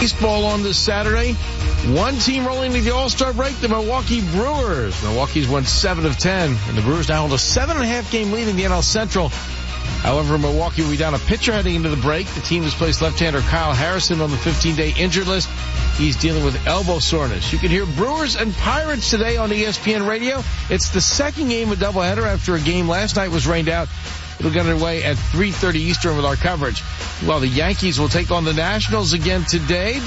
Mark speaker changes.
Speaker 1: baseball on this Saturday. One team rolling into the All-Star break, the Milwaukee Brewers. Milwaukee's won 7 of 10, and the Brewers now hold a 7.5 game lead in the NL Central. However, Milwaukee will be down a pitcher heading into the break. The team has placed left-hander Kyle Harrison on the 15-day injured list. He's dealing with elbow soreness. You can hear Brewers and Pirates today on ESPN Radio. It's the second game of doubleheader after a game last night was rained out. It'll get underway at 3:30 Eastern with our coverage. Well, the Yankees will take on the Nationals again today.